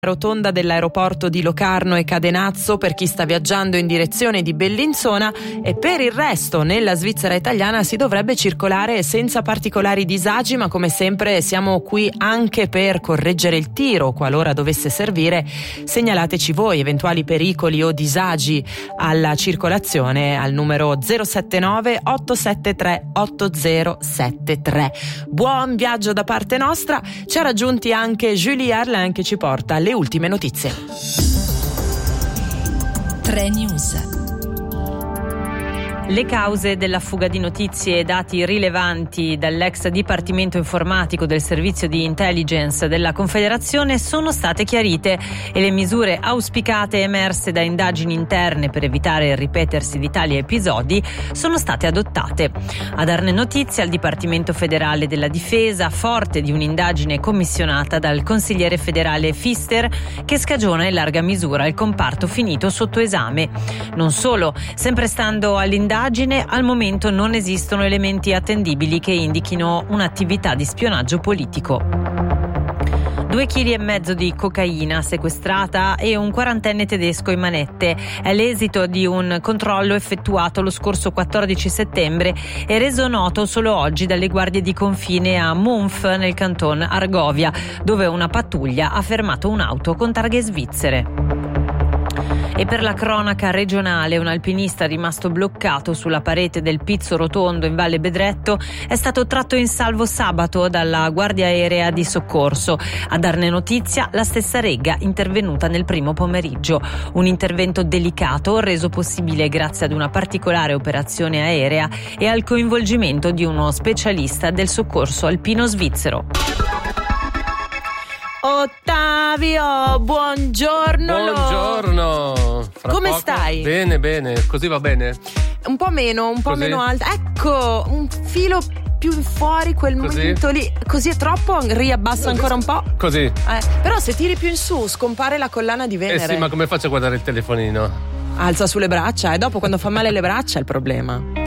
rotonda dell'aeroporto di Locarno e Cadenazzo per chi sta viaggiando in direzione di Bellinzona, e per il resto nella Svizzera italiana si dovrebbe circolare senza particolari disagi, ma come sempre siamo qui anche per correggere il tiro qualora dovesse servire. Segnalateci voi eventuali pericoli o disagi alla circolazione al numero 079 873 8073. Buon viaggio da parte nostra. Ci ha raggiunti anche Julie Arlin che ci porta le ultime notizie. 3 News. Le cause della fuga di notizie e dati rilevanti dall'ex Dipartimento Informatico del Servizio di Intelligence della Confederazione sono state chiarite e le misure auspicate emerse da indagini interne per evitare il ripetersi di tali episodi sono state adottate. A darne notizia il Dipartimento Federale della Difesa, forte di un'indagine commissionata dal consigliere federale Pfister che scagiona in larga misura il comparto finito sotto esame. Non solo, sempre stando all'indagine, al momento non esistono elementi attendibili che indichino un'attività di spionaggio politico. 2,5 kg di cocaina sequestrata e un quarantenne tedesco in manette. È l'esito di un controllo effettuato lo scorso 14 settembre e reso noto solo oggi dalle guardie di confine a Munf nel canton Argovia, dove una pattuglia ha fermato un'auto con targhe svizzere. E per la cronaca regionale, un alpinista rimasto bloccato sulla parete del Pizzo Rotondo in Valle Bedretto è stato tratto in salvo sabato dalla Guardia Aerea di Soccorso. A darne notizia la stessa Regga intervenuta nel primo pomeriggio. Un intervento delicato reso possibile grazie ad una particolare operazione aerea e al coinvolgimento di uno specialista del soccorso alpino svizzero. Ottavio, buongiorno. Buongiorno. Come stai? Bene, così va bene? Un po' meno alta. Ecco, un filo più fuori quel momento lì. Così è troppo? Riabbasso ancora un po'? Così. Però se tiri più in su scompare la collana di Venere. Sì, ma come faccio a guardare il telefonino? Alza sulle braccia e dopo quando fa male le braccia è il problema.